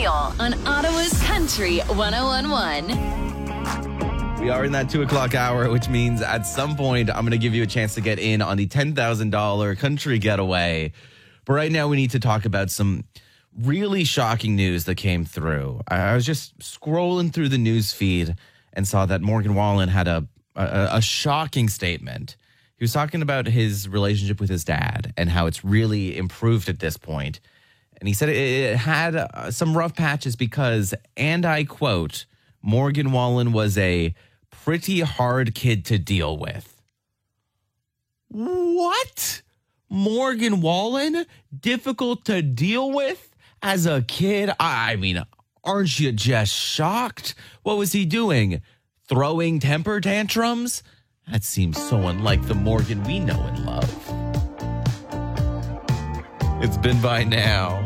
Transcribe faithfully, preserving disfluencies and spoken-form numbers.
Neil on Ottawa's Country one oh one point one. We are in that two o'clock hour, which means at some point I'm going to give you a chance to get in on the ten thousand dollars country getaway. But right now we need to talk about some really shocking news that came through. I was just scrolling through the news feed and saw that Morgan Wallen had a, a, a shocking statement. He was talking about his relationship with his dad and how it's really improved at this point. And he said it had uh, some rough patches because, and I quote, Morgan Wallen was a pretty hard kid to deal with. What? Morgan Wallen? Difficult to deal with as a kid? I mean, aren't you just shocked? What was he doing? Throwing temper tantrums? That seems so unlike the Morgan we know and love. It's been by now.